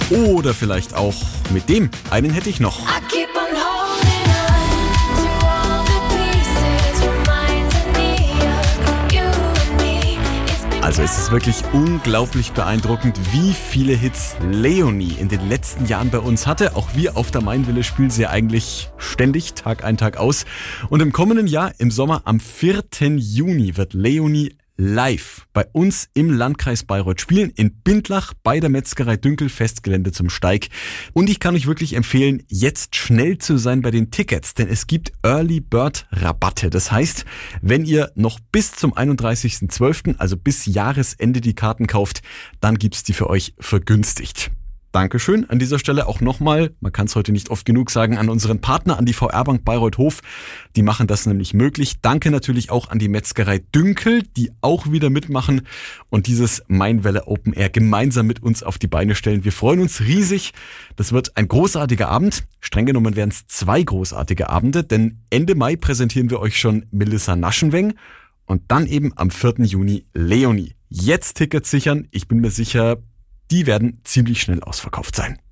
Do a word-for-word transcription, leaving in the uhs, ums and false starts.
Oder vielleicht auch mit dem. Einen hätte ich noch. Also es ist wirklich unglaublich beeindruckend, wie viele Hits Leonie in den letzten Jahren bei uns hatte. Auch wir auf der Mainwelle spielen sie eigentlich ständig, Tag ein, Tag aus. Und im kommenden Jahr, im Sommer, am vierten Juni, wird Leonie live bei uns im Landkreis Bayreuth spielen, in Bindlach bei der Metzgerei Dünkel, Festgelände zum Steig. Und ich kann euch wirklich empfehlen, jetzt schnell zu sein bei den Tickets, denn es gibt Early Bird Rabatte. Das heißt, wenn ihr noch bis zum einunddreißigsten zwölften, also bis Jahresende die Karten kauft, dann gibt's die für euch vergünstigt. Dankeschön an dieser Stelle auch nochmal, man kann es heute nicht oft genug sagen, an unseren Partner, an die V R-Bank Bayreuth-Hof. Die machen das nämlich möglich. Danke natürlich auch an die Metzgerei Dünkel, die auch wieder mitmachen und dieses Mainwelle Open Air gemeinsam mit uns auf die Beine stellen. Wir freuen uns riesig. Das wird ein großartiger Abend. Streng genommen werden es zwei großartige Abende, denn Ende Mai präsentieren wir euch schon Melissa Naschenweng und dann eben am vierten Juni Leonie. Jetzt Tickets sichern. Ich bin mir sicher, die werden ziemlich schnell ausverkauft sein.